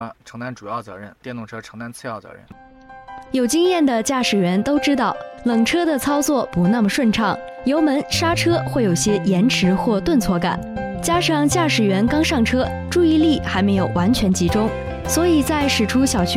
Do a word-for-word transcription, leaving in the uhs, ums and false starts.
承担主要责任，电动车承担次要责任。 有经验的驾驶员都知道，冷车的操作不那么顺畅，油门、刹车会有些延迟或顿挫感，加上驾驶员刚上车，注意力还没有完全集中，所以在驶出小区